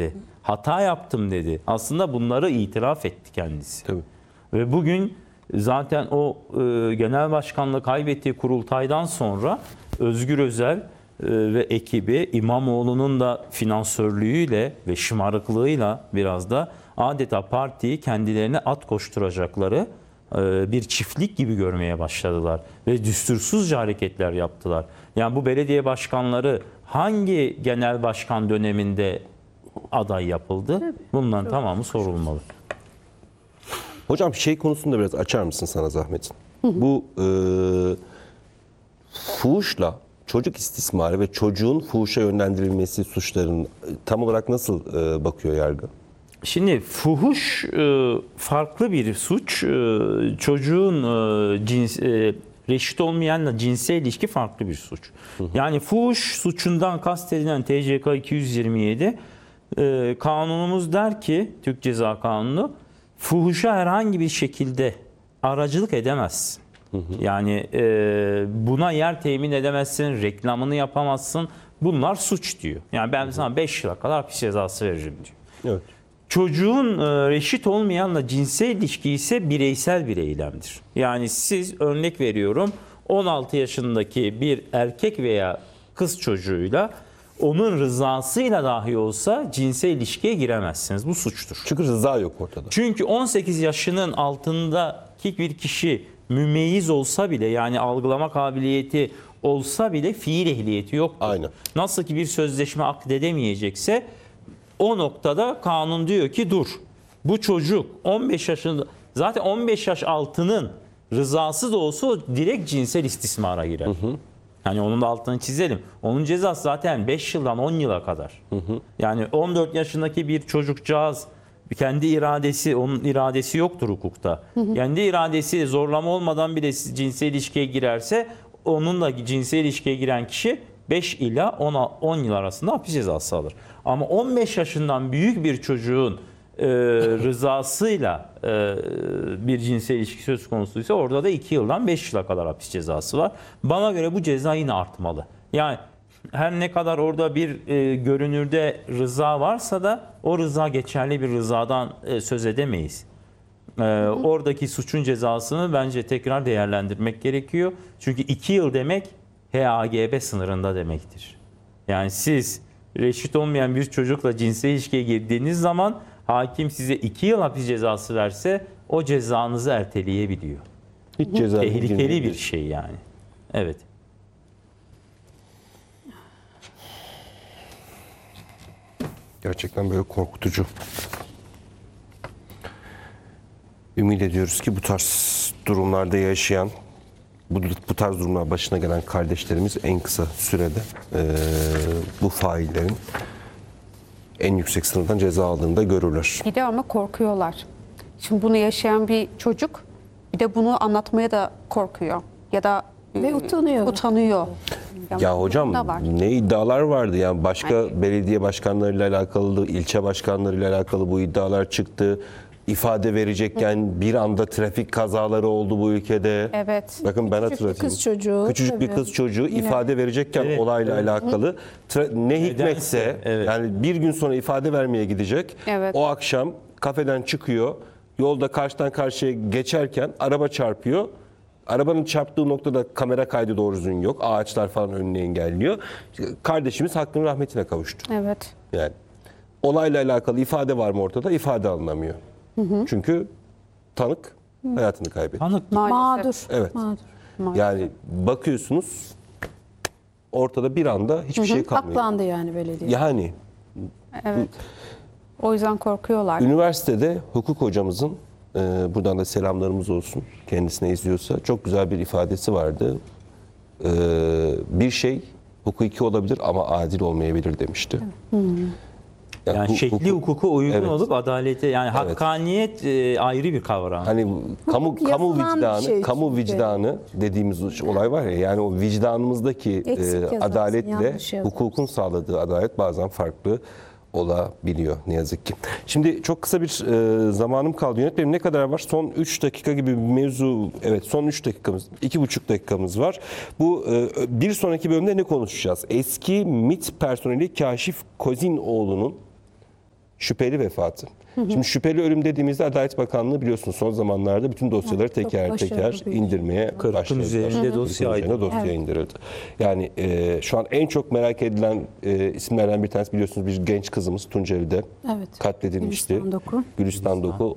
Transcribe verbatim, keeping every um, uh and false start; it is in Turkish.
dedi. Hata yaptım dedi. Aslında bunları itiraf etti kendisi. Tabii. Ve bugün zaten o e, genel başkanlığı kaybettiği kurultaydan sonra Özgür Özel e, ve ekibi İmamoğlu'nun da finansörlüğüyle ve şımarıklığıyla biraz da adeta partiyi kendilerine at koşturacakları e, bir çiftlik gibi görmeye başladılar. Ve düstursuzca hareketler yaptılar. Yani bu belediye başkanları hangi genel başkan döneminde aday yapıldı? Bunların tamamı sorulmalı. Hocam şey konusunda biraz açar mısın sana zahmet? Bu e, fuhuşla çocuk istismarı ve çocuğun fuhuşa yönlendirilmesi suçlarının tam olarak nasıl e, bakıyor yargı? Şimdi fuhuş e, farklı bir suç. E, çocuğun e, cins, e, reşit olmayanla cinsel ilişki farklı bir suç. Hı hı. Yani fuhuş suçundan kastedilen T C K iki yüz yirmi yedi e, kanunumuz der ki, Türk Ceza Kanunu, fuhuşa herhangi bir şekilde aracılık edemezsin. Hı hı. Yani e, buna yer temin edemezsin, reklamını yapamazsın. Bunlar suç diyor. Yani ben sana beş yıla kadar hapis cezası veririm diyor. Evet. Çocuğun e, reşit olmayanla cinsel ilişki ise bireysel bir eylemdir. Yani siz, örnek veriyorum, on altı yaşındaki bir erkek veya kız çocuğuyla onun rızasıyla dahi olsa cinsel ilişkiye giremezsiniz. Bu suçtur. Çünkü rıza yok ortada. Çünkü on sekiz yaşının altındaki bir kişi mümeyyiz olsa bile, yani algılama kabiliyeti olsa bile fiil ehliyeti yoktur. Aynen. Nasıl ki bir sözleşme akdedemeyecekse, o noktada kanun diyor ki dur. Bu çocuk on beş yaşında, zaten on beş yaş altının rızası da olsa o direkt cinsel istismara girer. Hı hı. Yani onun da altını çizelim. Onun cezası zaten beş yıldan on yıla kadar. Hı hı. Yani on dört yaşındaki bir çocukcağız kendi iradesi, onun iradesi yoktur hukukta. Hı hı. Kendi iradesi zorlama olmadan bile cinsel ilişkiye girerse, onunla cinsel ilişkiye giren kişi beş ila on yıl arasında hapis cezası alır. Ama on beş yaşından büyük bir çocuğun e, rızasıyla e, bir cinsel ilişki söz konusuysa, orada da iki yıldan beş yıla kadar hapis cezası var. Bana göre bu ceza yine artmalı. Yani her ne kadar orada bir e, görünürde rıza varsa da o rıza geçerli bir rızadan e, söz edemeyiz. E, oradaki suçun cezasını bence tekrar değerlendirmek gerekiyor. Çünkü iki yıl demek H A G B sınırında demektir. Yani siz reşit olmayan bir çocukla cinsel ilişkiye girdiğiniz zaman hakim size iki yıl hapis cezası verse o cezanızı erteleyebiliyor. Hiç ceza tehlikeli bir şey yani. Evet. Gerçekten böyle korkutucu. Ümit ediyoruz ki bu tarz durumlarda yaşayan, bu, bu tarz durumlar başına gelen kardeşlerimiz en kısa sürede e, bu faillerin en yüksek sınırdan ceza aldığını da görürler. Bir de ama korkuyorlar. Şimdi bunu yaşayan bir çocuk bir de bunu anlatmaya da korkuyor. Ya da ve utanıyor. Utanıyor. Yani ya hocam ne iddialar vardı yani başka yani, belediye başkanlarıyla alakalı, ilçe başkanlarıyla alakalı bu iddialar çıktı. İfade verecekken bir anda trafik kazaları oldu bu ülkede. Evet. Bakın ben Küçücük hatırlatayım. bir kız çocuğu. Küçücük tabii. bir kız çocuğu Yine. ifade verecekken Evet, olayla evet. alakalı tra- ne hikmetse evet. yani bir gün sonra ifade vermeye gidecek. Evet. O akşam kafeden çıkıyor. Yolda karşıdan karşıya geçerken araba çarpıyor. Arabanın çarptığı noktada kamera kaydı doğru düzgün yok. Ağaçlar falan önünü engelliyor. Kardeşimiz hakkın rahmetine kavuştu. Evet. Yani olayla alakalı ifade var mı ortada? İfade alınamıyor. Hı hı. Çünkü tanık hı. hayatını kaybetti. Tanık Mağdur. Evet. Mağdur. Maalesef. Yani bakıyorsunuz ortada bir anda hiçbir hı hı. şey kalmıyor. Aklandı yani belediye. Yani Evet. O yüzden korkuyorlar. üniversitede hukuk hocamızın e, buradan da selamlarımız olsun kendisine izliyorsa çok güzel bir ifadesi vardı. E, bir şey hukuki olabilir ama adil olmayabilir demişti. Hı. Yani, yani hu- şekli hukuk, hukuka uygun evet. olup adalete, yani Evet. hakkaniyet e, ayrı bir kavram. Hani kamu kamu yazılan bir vicdanı, şey kamu çünkü. vicdanı dediğimiz olay var ya, yani o vicdanımızdaki Eksik e, yazarsın, adaletle yanlış yazarsın. hukukun sağladığı adalet bazen farklı olabiliyor ne yazık ki. Şimdi çok kısa bir e, zamanım kaldı yönetmenim. Ne kadar var? Son üç dakika gibi bir mevzu. Evet, son üç dakikamız, iki buçuk dakikamız var. Bu e, bir sonraki bölümde ne konuşacağız? Eski MİT personeli Kaşif Kozinoğlu'nun şüpheli vefatı. Şimdi şüpheli ölüm dediğimizde Adalet Bakanlığı biliyorsunuz son zamanlarda bütün dosyaları Evet, çok teker teker başarılı bir- indirmeye kırkın başladı. üzerinde dosya aydınlandı. dosya Evet. indirildi. Yani e, şu an en çok merak edilen e, isimlerden bir tanesi biliyorsunuz bir genç kızımız Tunceli'de Evet. katledilmişti. Gülistan Doku. Gülistan Doku.